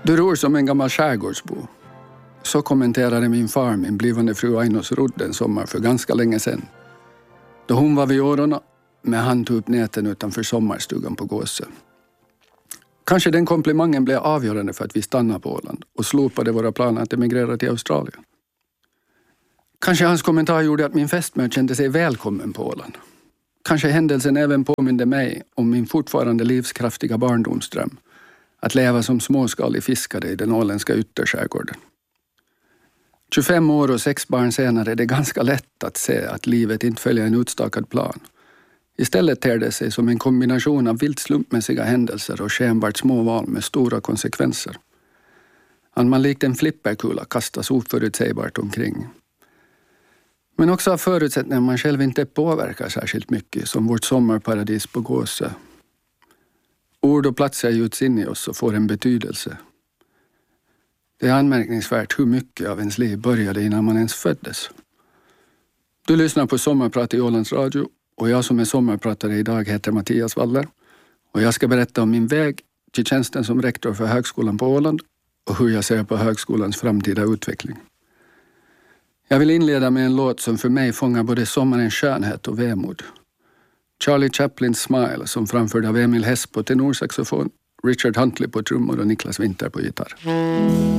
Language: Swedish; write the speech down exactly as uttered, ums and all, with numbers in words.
Du ror som en gammal skärgårdsbo. Så kommenterade min far min blivande fru Ainos rodd en sommar för ganska länge sedan. Då hon var vid årorna med hand tog upp näten utanför sommarstugan på Gåsö. Kanske den komplimangen blev avgörande för att vi stannade på Åland och slopade våra planer att emigrera till Australien. Kanske hans kommentar gjorde att min fästmö kände sig välkommen på Åland. Kanske händelsen även påminde mig om min fortfarande livskraftiga barndomsdröm. Att leva som småskalig fiskare i den åländska ytterskärgården. tjugofem år och sex barn senare är det ganska lätt att se att livet inte följer en utstakad plan. Istället ter det sig som en kombination av vilt slumpmässiga händelser och skenbart små val med stora konsekvenser. Att man likt en flipperkula kastas oförutsägbart omkring. Men också av förutsättningar man själv inte påverkar särskilt mycket, som vårt sommarparadis på Gåsö. Ord och platser gjuts in i oss och får en betydelse. Det är anmärkningsvärt hur mycket av ens liv började innan man ens föddes. Du lyssnar på Sommarprat i Ålands Radio och jag som är sommarpratare idag heter Mattias Waller. Och jag ska berätta om min väg till tjänsten som rektor för högskolan på Åland och hur jag ser på högskolans framtida utveckling. Jag vill inleda med en låt som för mig fångar både sommarens skönhet och vemod. Charlie Chaplins Smile som framförd av Emil Hess på tenorsaxofon, Richard Huntley på trummor och Niklas Winter på gitarr.